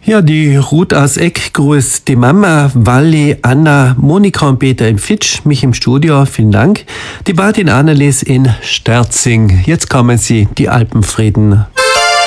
Ja, die Ruth aus Eck grüßt die Mama, Walli, Anna, Monika und Peter im Fitsch, mich im Studio, vielen Dank. Die Martin Annelies in Sterzing. Jetzt kommen sie, die Alpenfrieden.